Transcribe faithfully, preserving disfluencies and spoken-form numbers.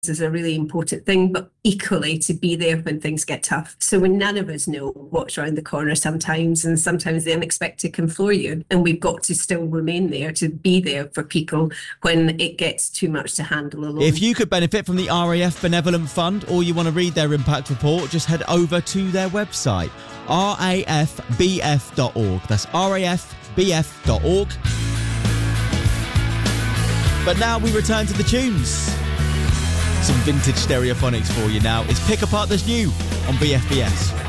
is a really important thing, but equally to be there when things get tough. So when none of us know what's around the corner sometimes, and sometimes the unexpected can floor you, and we've got to still remain there to be there for people when it gets too much to handle alone. If you could benefit from the R A F Benevolent Fund, or you want to read their impact report, just head over to their website, R A F B F dot org. That's R A F B F dot org. But now we return to the tunes. Some vintage Stereophonics for you now. It's Pick Apart This New on B F B S.